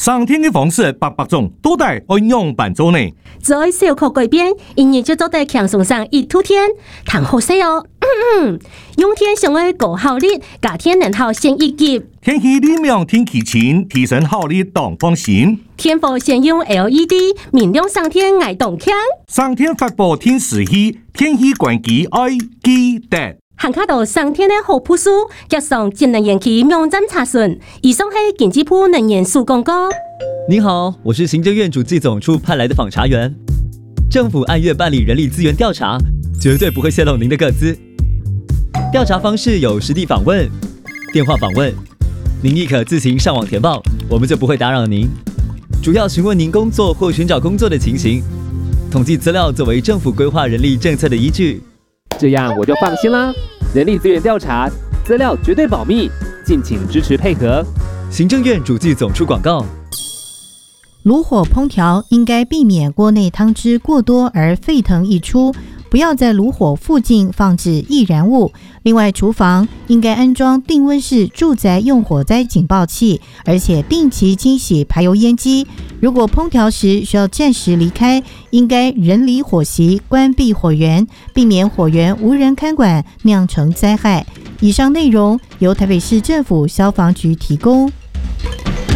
上天的方式百种，都得按样办做呢。 在小可改变，一年就做得强送上一土天，谈好些哦。用天上的高效率，夏天能好先一级。 天气里面天气晴，提升效率当放心。 天府先用 LED， 明亮上天爱动强。 上天发布天时气，天气关机爱记得。 行卡到上天的好朴素，加上节能延期网站查询。以上是经济部能源署广告。 您好，我是行政院主计总处派来的访查员。政府按月办理人力资源调查，绝对不会泄露您的个资。调查方式有实地访问、电话访问，您亦可自行上网填报，我们就不会打扰您。主要询问您工作或寻找工作的情形，统计资料作为政府规划人力政策的依据。 这样我就放心啦。人力资源调查资料绝对保密，敬请支持配合。 行政院主计总处广告。 炉火烹调应该避免锅内汤汁过多而沸腾溢出，不要在炉火附近放置易燃物。另外，厨房应该安装定温式住宅用火灾警报器，而且定期清洗排油烟机。如果烹调时需要暂时离开，应该人离火席，关闭火源，避免火源无人看管，酿成灾害。以上内容由台北市政府消防局提供。